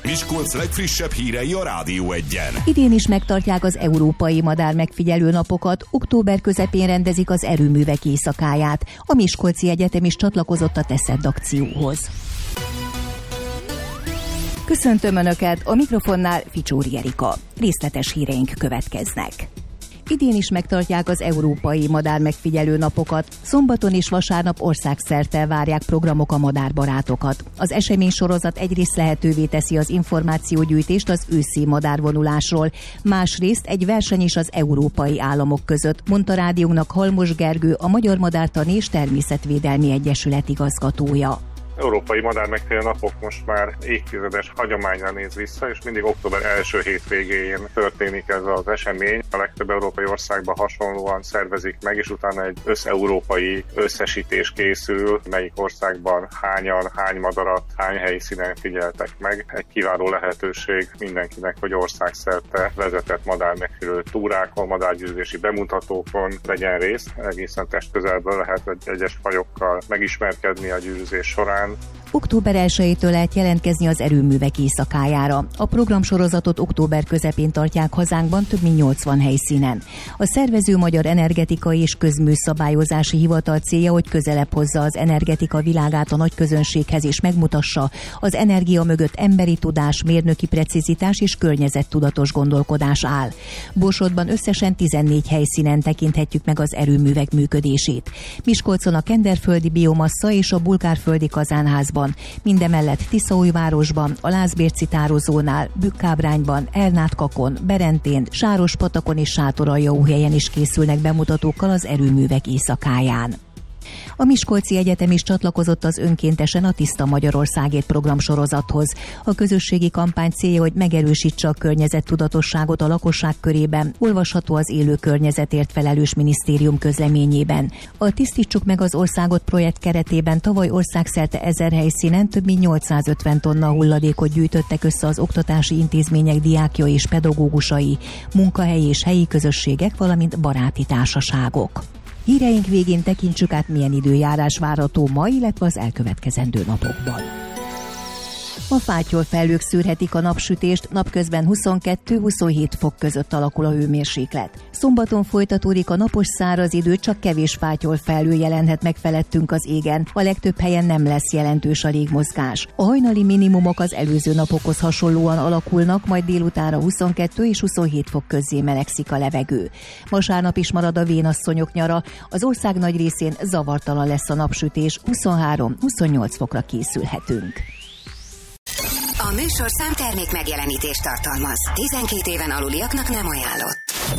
Miskolc legfrissebb hírei a Rádió 1-en. Idén is megtartják az Európai Madár Megfigyelő Napokat, október közepén rendezik az erőművek éjszakáját. A Miskolci Egyetem is csatlakozott a Teszed akcióhoz. Köszöntöm Önöket, a mikrofonnál Ficsóri Erika. Részletes híreink következnek. Idén is megtartják az Európai Madár Megfigyelő Napokat. Szombaton és vasárnap országszerte várják programok a madárbarátokat. Az eseménysorozat egyrészt lehetővé teszi az információgyűjtést az őszi madárvonulásról, másrészt egy verseny is az európai államok között, mondta rádiónak Halmos Gergő, a Magyar Madártani és Természetvédelmi Egyesület igazgatója. Európai Madár Megfigyelő Napok most már évtizedes hagyománnyal néz vissza, és mindig október első hétvégén történik ez az esemény. A legtöbb európai országban hasonlóan szervezik meg, és utána egy összeurópai összesítés készül, melyik országban hányan, hány madarat, hány helyszínen figyeltek meg. Egy kiváló lehetőség mindenkinek, hogy országszerte vezetett madármegfigyelő túrákon, madárgyűjtési bemutatókon vegyen részt. Egészen testközelből lehet egyes fajokkal megismerkedni a gyűjtés során. Október 1-től lehet jelentkezni az erőművek éjszakájára. A programsorozatot október közepén tartják hazánkban több mint 80 helyszínen. A szervező Magyar Energetikai és Közműszabályozási Hivatal célja, hogy közelebb hozza az energetika világát a nagyközönséghez és megmutassa, az energia mögött emberi tudás, mérnöki precizitás és környezettudatos gondolkodás áll. Borsodban összesen 14 helyszínen tekinthetjük meg az erőművek működését. Miskolcon a Kenderföldi Biomassa és a Bulgárföldi Kazánházban, mindemellett Tiszaújvárosban, a Lászbérci tározónál, Bükkábrányban, Elnátkakon, Berentén, Sárospatakon és Sátoraljaúhelyen is készülnek bemutatókkal az erőművek éjszakáján. A Miskolci Egyetem is csatlakozott az Önkéntesen a Tiszta Magyarországért programsorozathoz. A közösségi kampány célja, hogy megerősítse a környezettudatosságot a lakosság körében, olvasható az Élő Környezetért felelős minisztérium közleményében. A Tisztítsuk meg az országot projekt keretében tavaly országszerte 1000 helyszínen több mint 850 tonna hulladékot gyűjtöttek össze az oktatási intézmények diákjai és pedagógusai, munkahelyi és helyi közösségek, valamint baráti társaságok. Híreink végén tekintsük át, milyen időjárás várható ma, illetve az elkövetkezendő napokban. Ma fátyolfelhők szűrhetik a napsütést, napközben 22-27 fok között alakul a hőmérséklet. Szombaton folytatódik a napos száraz idő, csak kevés fátyolfelhő jelenhet meg felettünk az égen. A legtöbb helyen nem lesz jelentős a légmozgás. A hajnali minimumok az előző napokhoz hasonlóan alakulnak, majd délutánra 22 és 27 fok közzé melegszik a levegő. Vasárnap is marad a vénasszonyok nyara, az ország nagy részén zavartalan lesz a napsütés, 23-28 fokra készülhetünk. A műsorszám termék megjelenítést tartalmaz. 12 éven aluliaknak nem ajánlott.